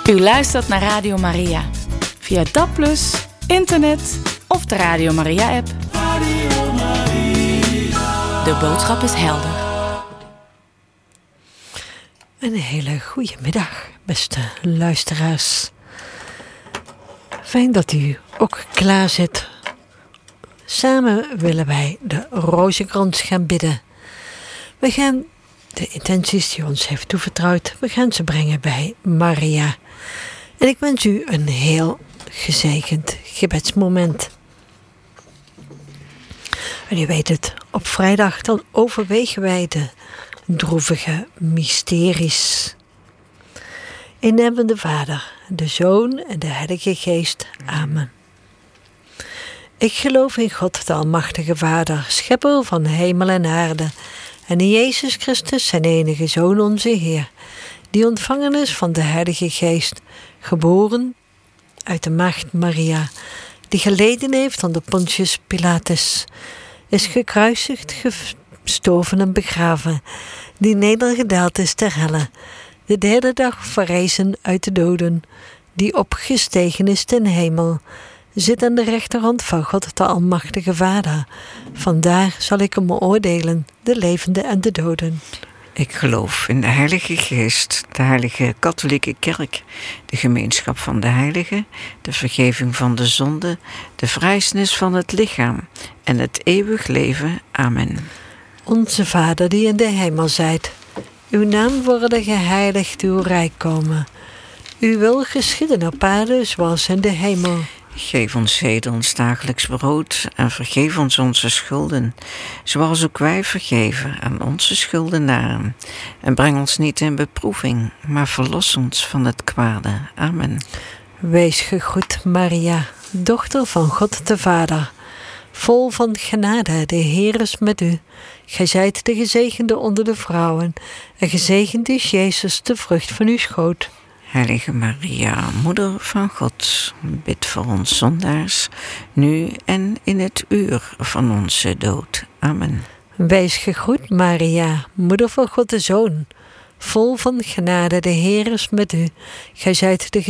U luistert naar Radio Maria. Via DAB+, internet of de Radio Maria-app. Radio Maria. De boodschap is helder. Een hele goede middag, beste luisteraars. Fijn dat u ook klaar zit. Samen willen wij de rozenkrans gaan bidden. We gaan de intenties die ons heeft toevertrouwd, we gaan ze brengen bij Maria. En ik wens u een heel gezegend gebedsmoment. En u weet het, op vrijdag dan overwegen wij de droevige mysteries. In de naam van de Vader, de Zoon en de Heilige Geest. Amen. Ik geloof in God, de Almachtige Vader, schepper van hemel en aarde, en in Jezus Christus, zijn enige Zoon, onze Heer, die ontvangen is van de Heilige Geest, geboren uit de maagd Maria, die geleden heeft onder Pontius Pilatus, is gekruisigd, gestorven en begraven, die nedergedaald is ter helle, de derde dag verrezen uit de doden, die opgestegen is ten hemel, zit aan de rechterhand van God, de Almachtige Vader. Vandaar zal ik hem oordelen, de levenden en de doden. Ik geloof in de Heilige Geest, de Heilige Katholieke Kerk, de gemeenschap van de heiligen, de vergeving van de zonde, de vrijzenis van het lichaam en het eeuwig leven. Amen. Onze Vader die in de hemel zijt, uw naam worden geheiligd, uw rijk komen. Uw wil geschieden op aarde zoals in de hemel. Geef ons heden ons dagelijks brood en vergeef ons onze schulden, zoals ook wij vergeven aan onze schuldenaren. En breng ons niet in beproeving, maar verlos ons van het kwade. Amen. Wees gegroet, Maria, dochter van God de Vader, vol van genade, de Heer is met u. Gij zijt de gezegende onder de vrouwen, en gezegend is Jezus, de vrucht van uw schoot. Heilige Maria, Moeder van God, bid voor ons zondaars, nu en in het uur van onze dood. Amen. Wees gegroet, Maria, Moeder van God de Zoon, vol van genade, de Heer is met u. Gij zijt de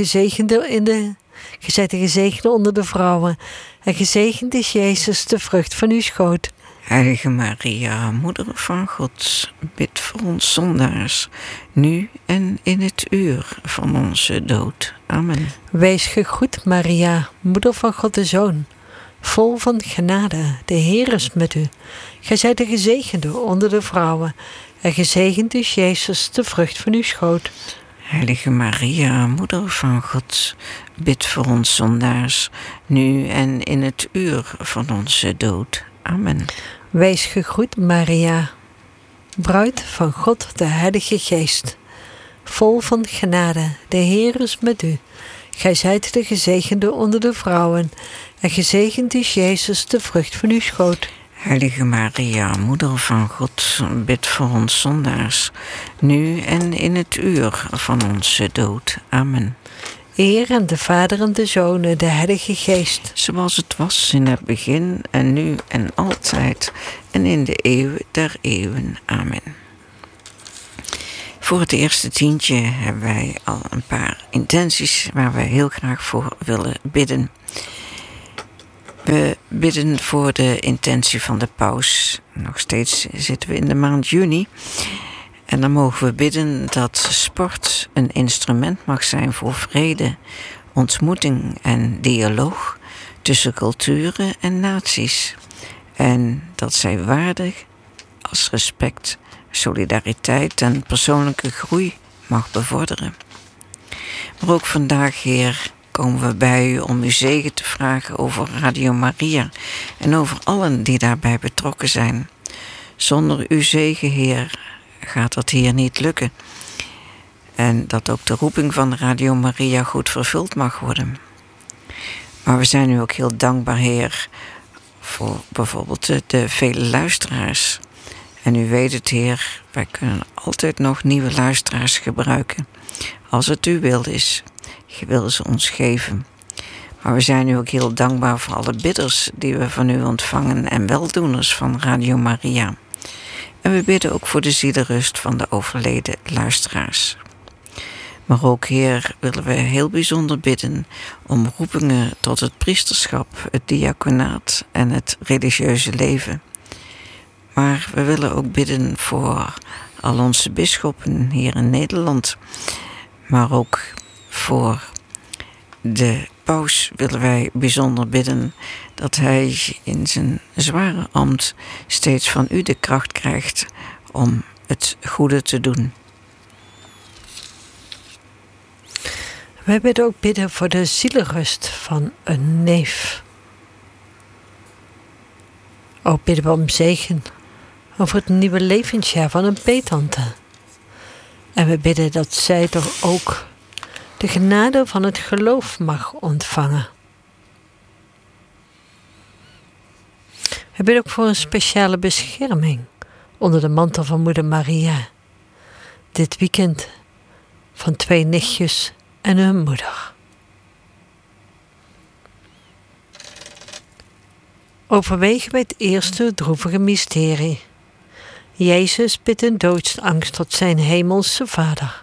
gezegende onder de vrouwen, en gezegend is Jezus, de vrucht van uw schoot. Heilige Maria, Moeder van God, bid voor ons zondaars, nu en in het uur van onze dood. Amen. Wees gegroet, Maria, Moeder van God de Zoon, vol van genade, de Heer is met u. Gij zijt de gezegende onder de vrouwen, en gezegend is Jezus, de vrucht van uw schoot. Heilige Maria, Moeder van God, bid voor ons zondaars, nu en in het uur van onze dood. Amen. Wees gegroet, Maria, bruid van God, de Heilige Geest, vol van genade, de Heer is met u. Gij zijt de gezegende onder de vrouwen, en gezegend is Jezus, de vrucht van uw schoot. Heilige Maria, Moeder van God, bid voor ons zondaars, nu en in het uur van onze dood. Amen. Eer aan de Vader en de Zoon en de Heilige Geest. Zoals het was in het begin en nu en altijd en in de eeuwen der eeuwen. Amen. Voor het eerste tientje hebben wij al een paar intenties waar wij heel graag voor willen bidden. We bidden voor de intentie van de paus. Nog steeds zitten we in de maand juni. En dan mogen we bidden dat sport een instrument mag zijn voor vrede, ontmoeting en dialoog tussen culturen en naties. En dat zij waardig als respect, solidariteit en persoonlijke groei mag bevorderen. Maar ook vandaag, Heer, komen we bij u om uw zegen te vragen over Radio Maria en over allen die daarbij betrokken zijn. Zonder uw zegen, Heer, gaat dat hier niet lukken. En dat ook de roeping van Radio Maria goed vervuld mag worden. Maar we zijn u ook heel dankbaar, Heer, voor bijvoorbeeld de vele luisteraars. En u weet het, Heer, wij kunnen altijd nog nieuwe luisteraars gebruiken. Als het uw wil is, wil ze ons geven. Maar we zijn u ook heel dankbaar voor alle bidders die we van u ontvangen en weldoeners van Radio Maria. En we bidden ook voor de zielenrust van de overleden luisteraars. Maar ook, Heer, willen we heel bijzonder bidden om roepingen tot het priesterschap, het diaconaat en het religieuze leven. Maar we willen ook bidden voor al onze bisschoppen hier in Nederland. Maar ook voor de paus willen wij bijzonder bidden dat hij in zijn zware ambt steeds van u de kracht krijgt om het goede te doen. Wij willen ook bidden voor de zielenrust van een neef. Ook bidden we om zegen over het nieuwe levensjaar van een peetante. En we bidden dat zij toch ook de genade van het geloof mag ontvangen. We bidden ook voor een speciale bescherming onder de mantel van Moeder Maria. Dit weekend van 2 nichtjes en hun moeder. Overwegen wij het eerste droevige mysterie. Jezus bidt in doodsangst tot zijn hemelse Vader.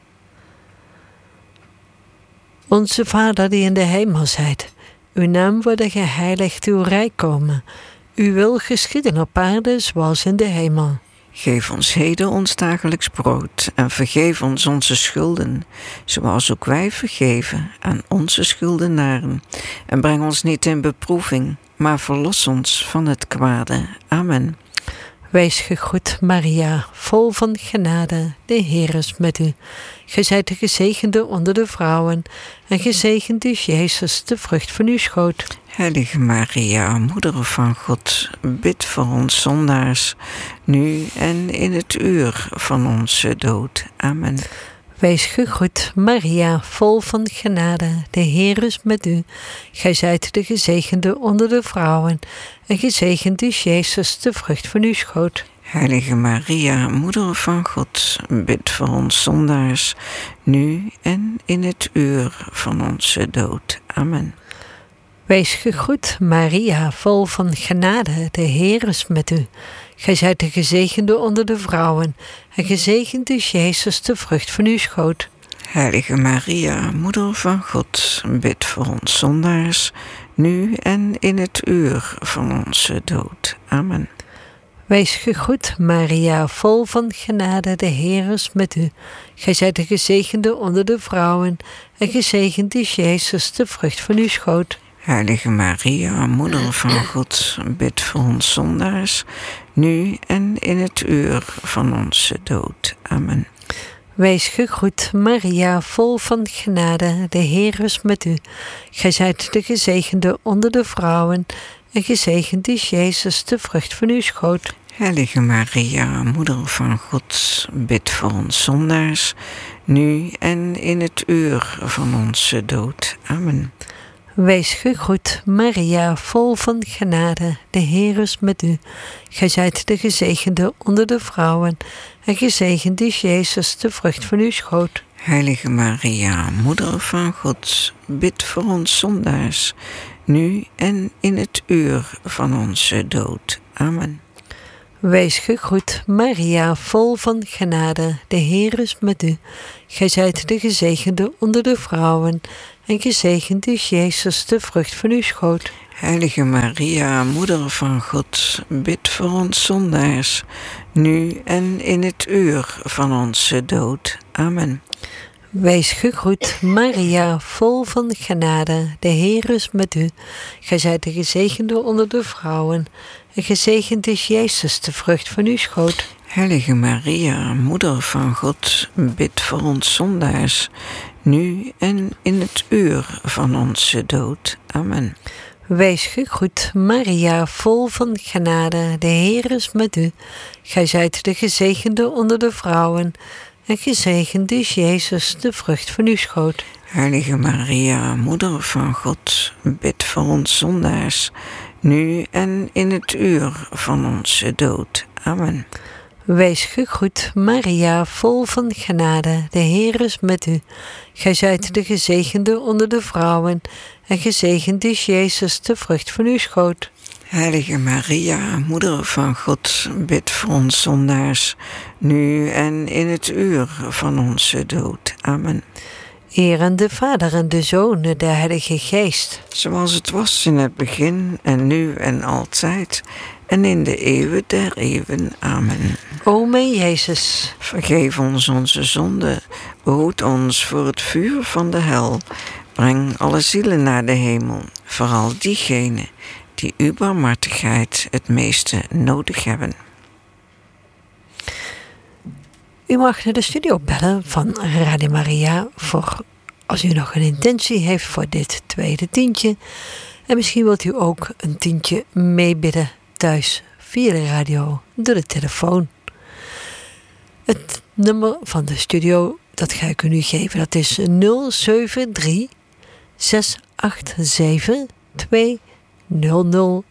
Onze Vader die in de hemel zijt, uw naam worden geheiligd, uw rijk komen. Uw wil geschieden op aarde zoals in de hemel. Geef ons heden ons dagelijks brood en vergeef ons onze schulden, zoals ook wij vergeven aan onze schuldenaren. En breng ons niet in beproeving, maar verlos ons van het kwade. Amen. Wees gegroet, Maria, vol van genade, de Heer is met u. Gij zijt de gezegende onder de vrouwen, en gezegend is Jezus, de vrucht van uw schoot. Heilige Maria, Moeder van God, bid voor ons zondaars, nu en in het uur van onze dood. Amen. Wees gegroet, Maria, vol van genade, de Heer is met u. Gij zijt de gezegende onder de vrouwen, en gezegend is Jezus, de vrucht van uw schoot. Heilige Maria, Moeder van God, bid voor ons zondaars, nu en in het uur van onze dood. Amen. Wees gegroet, Maria, vol van genade, de Heer is met u. Gij zijt de gezegende onder de vrouwen, en gezegend is Jezus, de vrucht van uw schoot. Heilige Maria, Moeder van God, bid voor ons zondaars, nu en in het uur van onze dood. Amen. Wees gegroet, Maria, vol van genade, de Heer is met u. Gij zijt de gezegende onder de vrouwen, en gezegend is Jezus, de vrucht van uw schoot. Heilige Maria, Moeder van God, bid voor ons zondaars, nu en in het uur van onze dood. Amen. Wees gegroet, Maria, vol van genade, de Heer is met u. Gij zijt de gezegende onder de vrouwen, en gezegend is Jezus, de vrucht van uw schoot. Heilige Maria, Moeder van God, bid voor ons zondaars, nu en in het uur van onze dood. Amen. Wees gegroet, Maria, vol van genade, de Heer is met u. Gij zijt de gezegende onder de vrouwen, en gezegend is Jezus, de vrucht van uw schoot. Heilige Maria, Moeder van God, bid voor ons zondaars, nu en in het uur van onze dood. Amen. Wees gegroet, Maria, vol van genade, de Heer is met u. Gij zijt de gezegende onder de vrouwen, en gezegend is Jezus, de vrucht van uw schoot. Heilige Maria, Moeder van God, bid voor ons zondaars, nu en in het uur van onze dood. Amen. Wees gegroet, Maria, vol van genade, de Heer is met u. Gij zijt de gezegende onder de vrouwen, en gezegend is Jezus, de vrucht van uw schoot. Heilige Maria, Moeder van God, bid voor ons zondaars, nu en in het uur van onze dood. Amen. Wees gegroet, Maria, vol van genade, de Heer is met u. Gij zijt de gezegende onder de vrouwen, en gezegend is Jezus, de vrucht van uw schoot. Heilige Maria, Moeder van God, bid voor ons zondaars, nu en in het uur van onze dood. Amen. Wees gegroet, Maria, vol van genade, de Heer is met u. Gij zijt de gezegende onder de vrouwen, en gezegend is Jezus, de vrucht van uw schoot. Heilige Maria, Moeder van God, bid voor ons zondaars, nu en in het uur van onze dood. Amen. Eer aan de Vader en de Zoon en de Heilige Geest. Zoals het was in het begin en nu en altijd en in de eeuwen der eeuwen. Amen. O mijn Jezus, vergeef ons onze zonden, behoed ons voor het vuur van de hel. Breng alle zielen naar de hemel, vooral diegenen die uw barmhartigheid het meeste nodig hebben. u mag naar de studio bellen van Radio Maria voor als u nog een intentie heeft voor dit tweede tientje. En misschien wilt u ook een tientje meebidden thuis via de radio, door de telefoon. Het nummer van de studio, dat ga ik u nu geven, dat is 073 687 2008.